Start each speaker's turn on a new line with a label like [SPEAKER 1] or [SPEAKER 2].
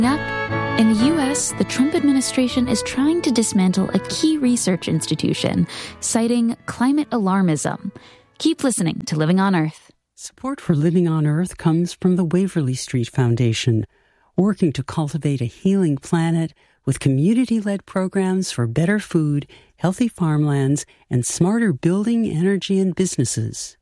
[SPEAKER 1] Up, in the U.S., the Trump administration is trying to dismantle a key research institution, citing climate alarmism. Keep listening to Living on Earth.
[SPEAKER 2] Support for Living on Earth comes from the Waverly Street Foundation, working to cultivate a healing planet with community-led programs for better food, healthy farmlands, and smarter building, energy, and businesses.